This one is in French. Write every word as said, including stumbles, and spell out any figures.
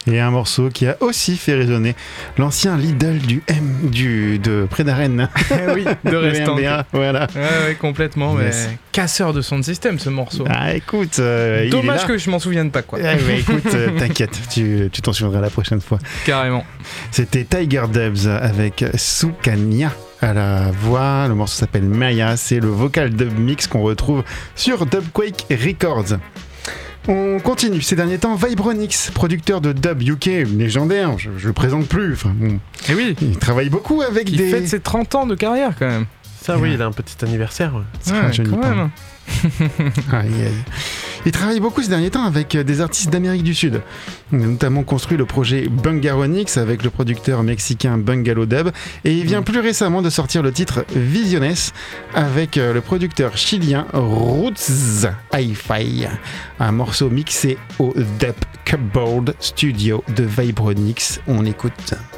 Et un morceau qui a aussi fait résonner l'ancien Lidl du M du de près d'Arène. Oui, de Restant. Voilà. Ouais, ouais, complètement. Yes. Mais casseur de sound system, ce morceau. Ah, écoute. Euh, Dommage que je m'en souvienne pas, quoi. Ah, ouais, écoute, euh, t'inquiète, tu, tu t'en souviendras la prochaine fois. Carrément. C'était Tiger Dubs avec Sukanya à la voix. Le morceau s'appelle Maya. C'est le vocal dub mix qu'on retrouve sur Dubquake Records. On continue. Ces derniers temps, Vibronix, producteur de dub U K légendaire, je, je le présente plus. Enfin, bon, et oui, il travaille beaucoup avec il des... Il fête ses trente ans de carrière quand même. Ça oui, il a un petit anniversaire. Ouais, ouais je quand même. Aïe, aïe. Il travaille beaucoup ces derniers temps avec des artistes d'Amérique du Sud. Il a notamment construit le projet Bungaronix avec le producteur mexicain Bungalow Dub, et il vient plus récemment de sortir le titre Visiones avec le producteur chilien Roots Hi-Fi, un morceau mixé au Dub Cupboard Studio de Vibronix. On écoute.